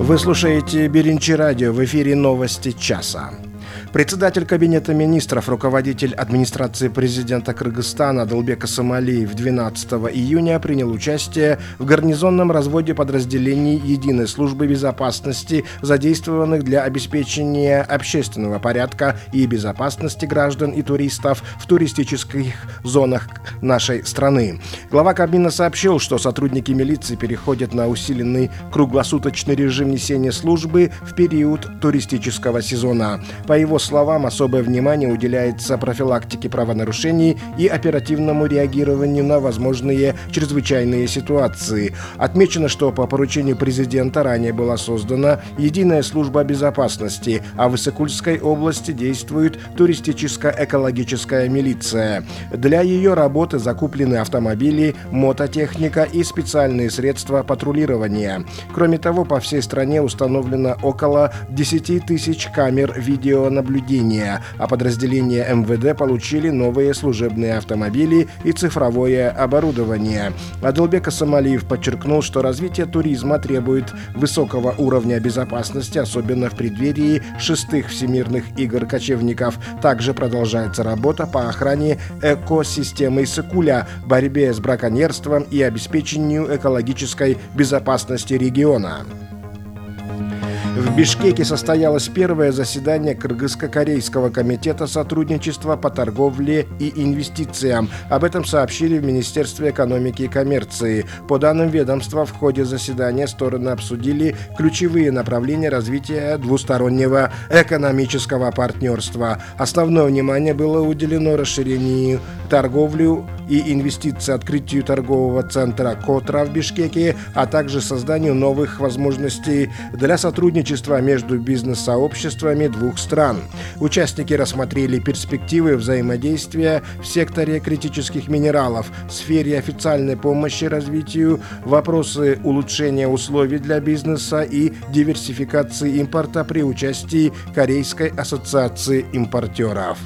Вы слушаете Беринчи радио, в эфире новости часа. Председатель Кабинета министров, руководитель администрации президента Кыргызстана Адылбек Асамалиев 12 июня принял участие в гарнизонном разводе подразделений Единой службы безопасности, задействованных для обеспечения общественного порядка и безопасности граждан и туристов в туристических зонах нашей страны. Глава Кабмина сообщил, что сотрудники милиции переходят на усиленный круглосуточный режим несения службы в период туристического сезона. По его словам, особое внимание уделяется профилактике правонарушений и оперативному реагированию на возможные чрезвычайные ситуации. Отмечено, что по поручению президента ранее была создана Единая служба безопасности, а в Иссык-Кульской области действует туристическо-экологическая милиция. Для ее работы закуплены автомобили, мототехника и специальные средства патрулирования. Кроме того, по всей стране установлено около 10 тысяч камер видеонаблюдения, а подразделения МВД получили новые служебные автомобили и цифровое оборудование. Адылбек Асамалиев подчеркнул, что развитие туризма требует высокого уровня безопасности, особенно в преддверии 6-х Всемирных игр кочевников. Также продолжается работа по охране экосистемы Иссык-Куля, борьбе с браконьерством и обеспечению экологической безопасности региона. В Бишкеке состоялось первое заседание Кыргызско-корейского комитета сотрудничества по торговле и инвестициям. Об этом сообщили в Министерстве экономики и коммерции. По данным ведомства, в ходе заседания стороны обсудили ключевые направления развития двустороннего экономического партнерства. Основное внимание было уделено расширению торговли и инвестиций, открытию торгового центра «Котра» в Бишкеке, а также созданию новых возможностей для сотрудничества между бизнес-сообществами двух стран. Участники рассмотрели перспективы взаимодействия в секторе критических минералов, в сфере официальной помощи развитию, вопросы улучшения условий для бизнеса и диверсификации импорта при участии Корейской ассоциации импортеров.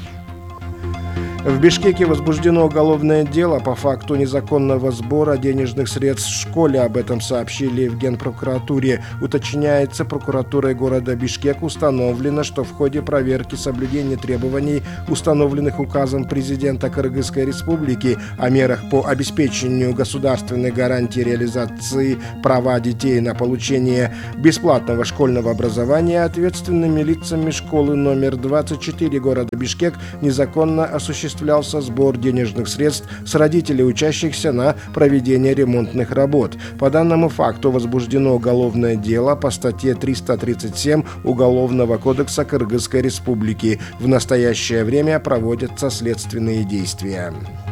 В Бишкеке возбуждено уголовное дело по факту незаконного сбора денежных средств в школе. Об этом сообщили в Генпрокуратуре. Уточняется, прокуратурой города Бишкек установлено, что в ходе проверки соблюдения требований, установленных указом президента Кыргызской республики о мерах по обеспечению государственной гарантии реализации права детей на получение бесплатного школьного образования, ответственными лицами школы номер 24 города Бишкек незаконно осуществлялся сбор денежных средств с родителей учащихся на проведение ремонтных работ. По данному факту возбуждено уголовное дело по статье 337 Уголовного кодекса Кыргызской республики. В настоящее время проводятся следственные действия.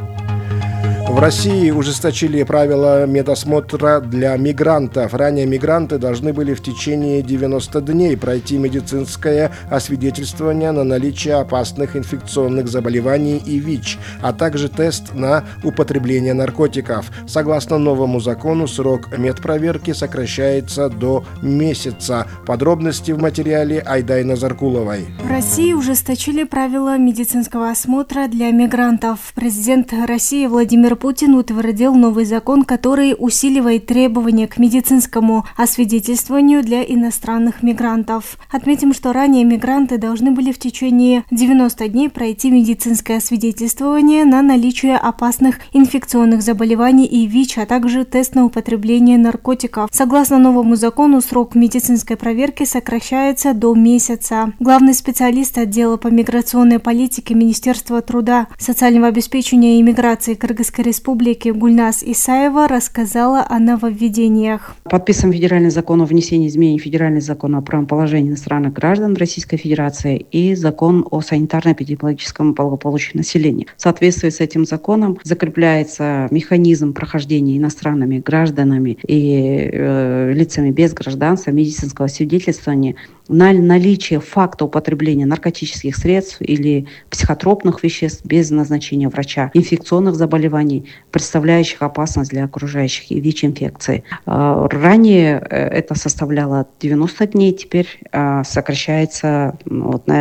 В России ужесточили правила медосмотра для мигрантов. Ранее мигранты должны были в течение 90 дней пройти медицинское освидетельствование на наличие опасных инфекционных заболеваний и ВИЧ, а также тест на употребление наркотиков. Согласно новому закону, срок медпроверки сокращается до месяца. Подробности в материале Айдай Назаркуловой. В России ужесточили правила медицинского осмотра для мигрантов. Президент России Владимир Путин утвердил новый закон, который усиливает требования к медицинскому освидетельствованию для иностранных мигрантов. Отметим, что ранее мигранты должны были в течение 90 дней пройти медицинское освидетельствование на наличие опасных инфекционных заболеваний и ВИЧ, а также тест на употребление наркотиков. Согласно новому закону, срок медицинской проверки сокращается до месяца. Главный специалист отдела по миграционной политике Министерства труда, социального обеспечения и миграции Кыргызской республики Гульнас Исаева рассказала о нововведениях. Подписан федеральный закон о внесении изменений в федеральный закон о правом положении иностранных граждан Российской Федерации и закон о санитарно-эпидемиологическом благополучии населения. В соответствии с этим законом закрепляется механизм прохождения иностранными гражданами и лицами без гражданства медицинского свидетельствования на наличие факта употребления наркотических средств или психотропных веществ без назначения врача, инфекционных заболеваний, представляющих опасность для окружающих, и ВИЧ-инфекции. Ранее это составляло 90 дней, теперь сокращается на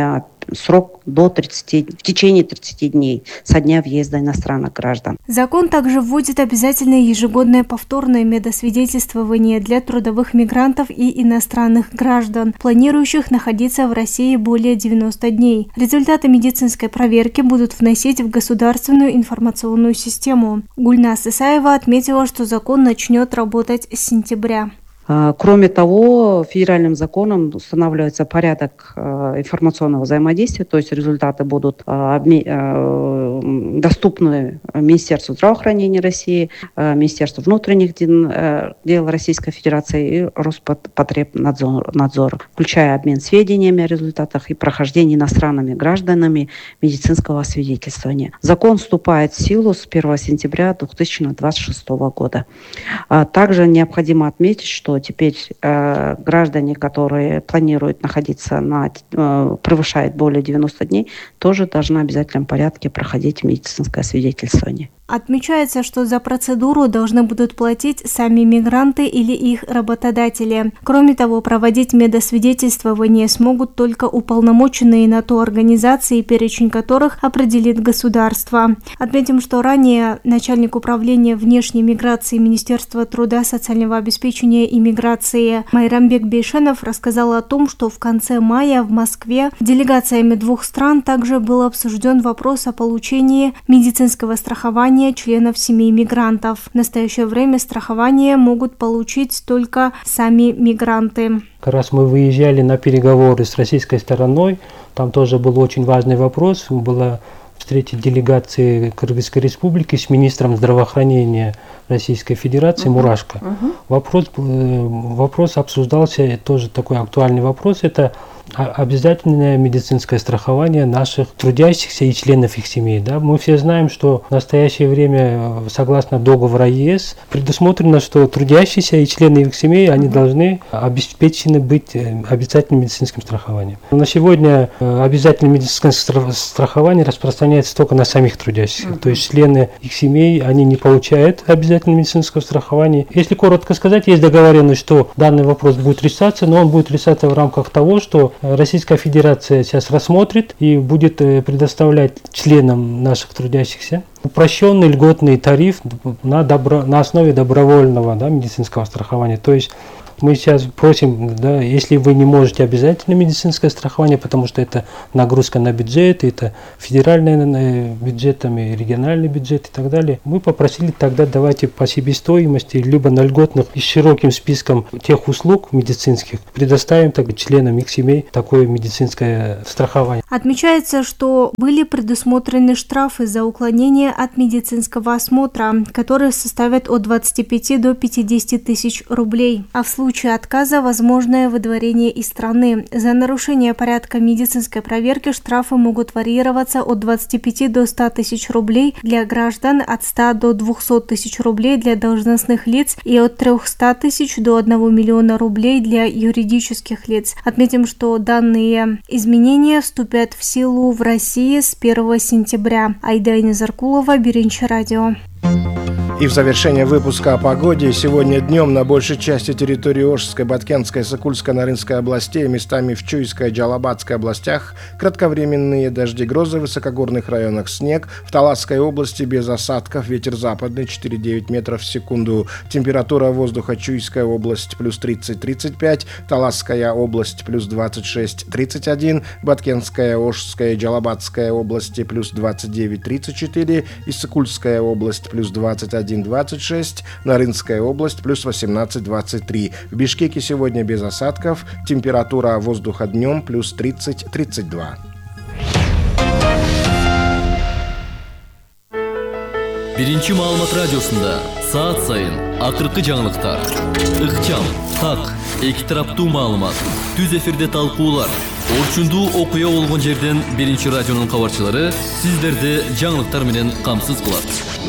срок в течение 30 дней со дня въезда иностранных граждан. Закон также вводит обязательное ежегодное повторное медосвидетельствование для трудовых мигрантов и иностранных граждан, планирующих находиться в России более 90 дней. Результаты медицинской проверки будут вносить в государственную информационную систему. Гульнас Исаева отметила, что закон начнет работать с сентября. Кроме того, федеральным законом устанавливается порядок информационного взаимодействия, то есть результаты будут доступны Министерству здравоохранения России, Министерству внутренних дел Российской Федерации и Роспотребнадзору, включая обмен сведениями о результатах и прохождении иностранными гражданами медицинского освидетельствования. Закон вступает в силу с 1 сентября 2026 года. Также необходимо отметить, что теперь граждане, которые планируют находиться превышает более 90 дней, тоже должны в обязательном порядке проходить медицинское освидетельствование. Отмечается, что за процедуру должны будут платить сами мигранты или их работодатели. Кроме того, проводить медосвидетельствование смогут только уполномоченные на то организации, перечень которых определит государство. Отметим, что ранее начальник управления внешней миграции Министерства труда, социального обеспечения и миграции Майрамбек Бейшенов рассказал о том, что в конце мая в Москве делегациями 2 стран также был обсужден вопрос о получении медицинского страхования членов семей мигрантов. В настоящее время страхование могут получить только сами мигранты. Как раз мы выезжали на переговоры с российской стороной, там тоже был очень важный вопрос, была встреча делегации Кыргызской республики с министром здравоохранения Российской Федерации Мурашко. Вопрос обсуждался, тоже такой актуальный вопрос, это обязательное медицинское страхование наших трудящихся и членов их семей. Да? Мы все знаем, что в настоящее время, согласно договору ЕС, предусмотрено, что трудящиеся и члены их семей, они должны обеспечены быть обязательным медицинским страхованием. На сегодня обязательное медицинское страхование распространяется только на самих трудящихся. То есть члены их семей, они не получают обязательного медицинского страхования. Если коротко сказать, есть договоренность, что данный вопрос будет решаться, но он будет решаться в рамках того, что Российская Федерация сейчас рассмотрит и будет предоставлять членам наших трудящихся упрощенный льготный тариф на основе добровольного медицинского страхования. То есть мы сейчас просим, если вы не можете обязательно медицинское страхование, потому что это нагрузка на бюджет, это федеральные бюджетами, региональный бюджет и так далее, мы попросили тогда давайте по себестоимости, либо на льготных и широким списком тех услуг медицинских предоставим членам их семей такое медицинское страхование. Отмечается, что были предусмотрены штрафы за уклонение от медицинского осмотра, которые составят от 25 до 50 тысяч рублей. А в случае отказа возможное выдворение из страны. За нарушение порядка медицинской проверки штрафы могут варьироваться от 25 до 100 тысяч рублей для граждан, от 100 до 200 тысяч рублей для должностных лиц и от 300 тысяч до 1 миллиона рублей для юридических лиц. Отметим, что данные изменения вступят в силу в России с 1 сентября. Айдайна Заркулова, Биринчи радио. И в завершение выпуска о погоде. Сегодня днем на большей части территории Ошской, Баткенской, Сокульской, Нарынской областей, местами в Чуйской и Джалабадской областях кратковременные дожди, грозы в высокогорных районах, снег. В Таласской области без осадков, ветер западный 4,9 метров в секунду. Температура воздуха: Чуйская область плюс 30-35, Таласская область плюс 26-31, Баткенская, Ошская и Джалабадская области плюс 29-34 и Сокульская область плюс 21-26, Нарынская область плюс 18-23. В Бишкеке сегодня без осадков, температура воздуха днем плюс 30-32. Биринчи маалымат радиосунда саат сайын акыркы жаңылыктар, ыкчам, так, эки тараптуу маалымат, түз эфирде талкуулар, орчундуу окуя болгон жерден Биринчи радионун кабарчылары сиздерди жаңылыктар менен камсыз кылат.